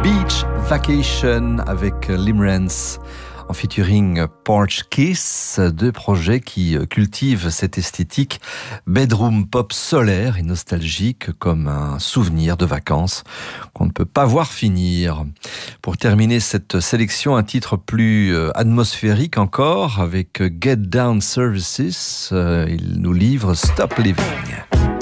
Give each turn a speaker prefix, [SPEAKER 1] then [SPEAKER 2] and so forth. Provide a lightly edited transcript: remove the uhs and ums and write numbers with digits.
[SPEAKER 1] Beach Vacation avec Limerence en featuring Porch Kiss, deux projets qui cultivent cette esthétique bedroom pop solaire et nostalgique comme un souvenir de vacances qu'on ne peut pas voir finir. Pour terminer cette sélection, un titre plus atmosphérique encore avec Get Down Services, il nous livre Stop Living.